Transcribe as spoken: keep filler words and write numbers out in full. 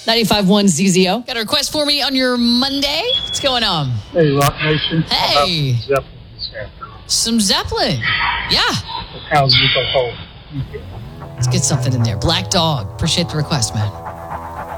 ninety-five point one Z Z O. Got a request for me on your Monday? What's going on? Hey, Rock Nation. Hey. Zeppelin this afternoon. Some Zeppelin. Yeah. How's Nico Cole? Let's get something in there. Black Dog. Appreciate the request, man.